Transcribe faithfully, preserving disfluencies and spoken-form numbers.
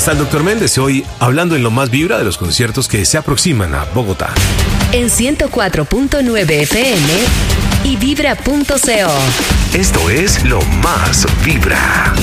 está el doctor Méndez, hoy hablando en lo más vibra de los conciertos que se aproximan a Bogotá. En ciento cuatro punto nueve F M y vibra punto co. Esto es Lo Más Vibra.